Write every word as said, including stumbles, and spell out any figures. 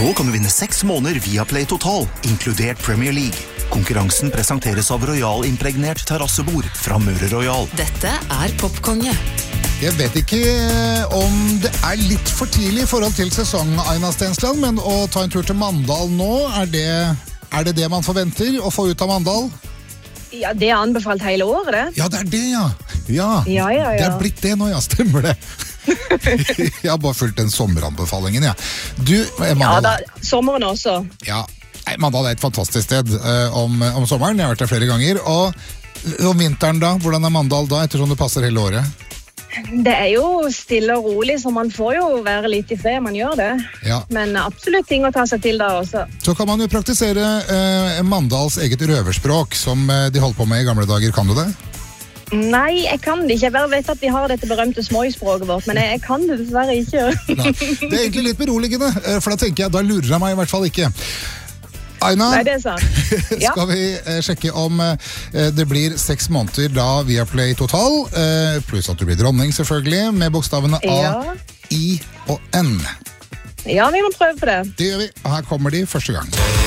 Nå kan du vinne seks måneder via Play Total, inkludert Premier League. Konkurransen presenteres av Royal impregnert terrassebord fra Møre Royal. Dette er Popkonge. Jeg vet ikke om det er litt for tidlig i forhold til sesongen, Aina Stensland, men å ta en tur til Mandal nå, er det, er det det man forventer å få ut av Mandal? Ja, det er anbefalt hele året, det. Ja, det er det, ja. Ja, ja, ja, ja. Det er blitt det nå, ja, stemmer det. Jeg har bare fulgt den sommeranbefalingen, ja. Du, Mandal. Ja, da, sommeren også. Ja, Mandal er et fantastisk sted uh, om, om sommeren. Jeg har vært der flere ganger. Og om vinteren da, hvordan er Mandal da, ettersom det passer hele året? Det er jo stille og rolig, så man får jo være litt i fred, man gjør det. Ja. Men absolutt ting å ta seg til da også. Så kan man jo praktisere uh, Mandals eget røverspråk, som uh, de holdt på med i gamle dager. Kan du det? Nei, jeg kan det ikke. Jeg bare vet at de har dette berømte småispråket vårt, men jeg, jeg kan det dessverre ikke. Nei, det er egentlig litt beroligende, for da tenker jeg, da lurer jeg meg i hvert fall ikke. Aina, Nei, det er sant. Ja. Skal vi eh, sjekke om eh, det blir seks måneder da via Play Total, eh, pluss at du blir dronning selvfølgelig, med bokstavene A, ja. I og N. Ja, vi må prøve på det. Det gjør vi, og her kommer de første gang.